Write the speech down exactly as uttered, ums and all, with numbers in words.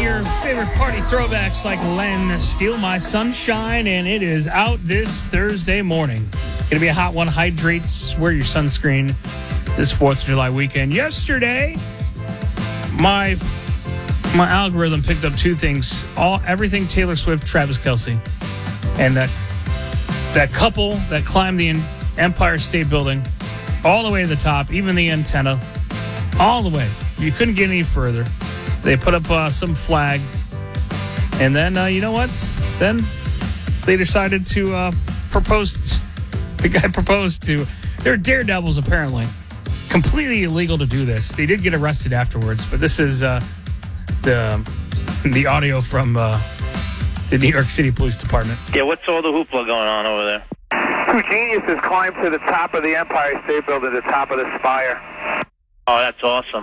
your favorite party throwbacks like Len, Steal My Sunshine, and it is out this Thursday morning. Gonna be a hot one. Hydrate, wear your sunscreen this fourth of July weekend. Yesterday, my my algorithm picked up two things. All everything Taylor Swift, Travis Kelce. And that that couple that climbed the Empire State Building all the way to the top, even the antenna, all the way. You couldn't get any further. They put up uh, some flag. And then, uh, you know what? Then they decided to uh, propose. The guy proposed to. They're daredevils, apparently. Completely illegal to do this. They did get arrested afterwards, but this is uh, the the audio from uh, the New York City Police Department. Yeah, what's all the hoopla going on over there? Two geniuses climbed to the top of the Empire State Building, the top of the spire. Oh, that's awesome.